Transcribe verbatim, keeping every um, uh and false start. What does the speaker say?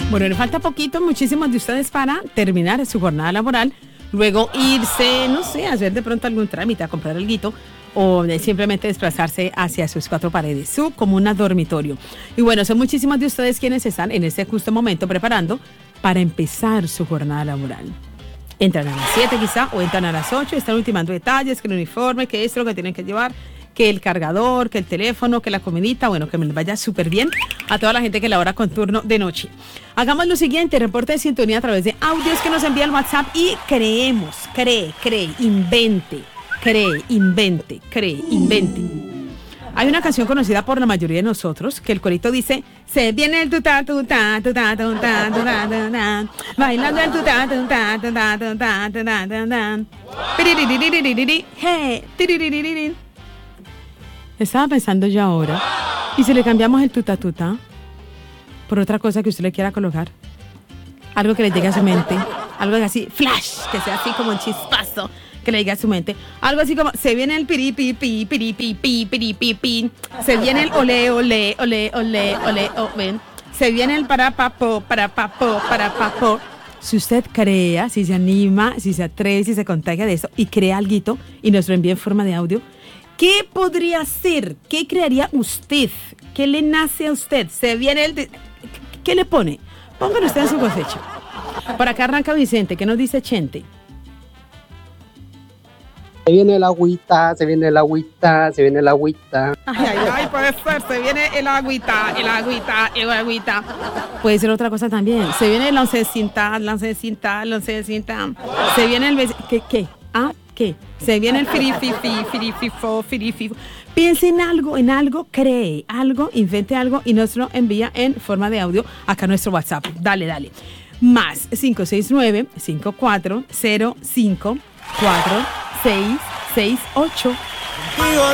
Bueno, le falta poquito, muchísimos de ustedes para terminar su jornada laboral, luego irse, no sé, a hacer de pronto algún trámite, a comprar alguito, o de simplemente desplazarse hacia sus cuatro paredes, su comuna dormitorio. Y bueno, son muchísimos de ustedes quienes están en este justo momento preparando para empezar su jornada laboral. Entran a las siete quizá, o entran a las ocho, están ultimando detalles, que el uniforme, que esto, lo que tienen que llevar, que el cargador, que el teléfono, que la comidita, bueno, que me les vaya súper bien a toda la gente que labora con turno de noche. Hagamos lo siguiente, reporte de sintonía a través de audios que nos envía el WhatsApp y creemos, cree, cree, invente, cree, invente, cree, invente. Hay una canción conocida por la mayoría de nosotros que el corito dice: se viene el tuta tuta tuta tuta tuta tuta, bailando el tuta tuta tuta tuta tuta tuta, hey, tiririririn. Estaba pensando yo ahora, ¿y si le cambiamos el tuta tuta por otra cosa que usted le quiera colocar? Algo que le llegue a su mente, algo así, flash, que sea así como un chispazo, que le llegue a su mente. Algo así como, se viene el piripipi, piripipi, piripipi, se viene el ole, ole, ole, ole, ole, ole, se viene el parapapo, parapapo, parapapo. Si usted crea, si se anima, si se atreve, si se contagia de eso y crea alguito y nos lo envía en forma de audio, ¿qué podría ser? ¿Qué crearía usted? ¿Qué le nace a usted? Se viene el... De... ¿Qué le pone? Póngalo usted en su cosecha. Por acá arranca Vicente, ¿qué nos dice Chente? Se viene el agüita, se viene el agüita, se viene el agüita. Ay, ay, ay, puede ser, se viene el agüita, el agüita, el agüita. Puede ser otra cosa también. Se viene el once de cinta, el once de cinta, el once de cinta. Se viene el... ¿Qué? ¿Qué? ¿Ah? ¿Qué? Se viene el firififi, firififo, firififo. Piense en algo, en algo, cree algo, invente algo y nos lo envía en forma de audio acá a nuestro WhatsApp. Dale, dale. Más cinco seis nueve, cinco cuatro cero cinco, cuatro seis seis ocho.